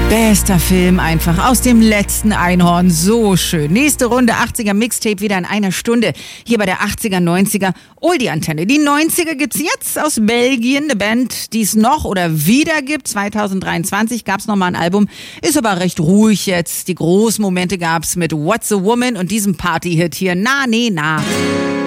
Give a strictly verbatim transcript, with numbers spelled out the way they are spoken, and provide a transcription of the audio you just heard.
Bester Film einfach aus dem letzten Einhorn. So schön. Nächste Runde achtziger Mixtape wieder in einer Stunde. Hier bei der achtziger, neunziger Oldie-Antenne. Die neunziger gibt's jetzt aus Belgien. Eine Band, die es noch oder wieder gibt. zwanzig dreiundzwanzig gab's noch mal ein Album. Ist aber recht ruhig jetzt. Die großen Momente gab's mit What's a Woman und diesem Party-Hit hier. Na, nee, na.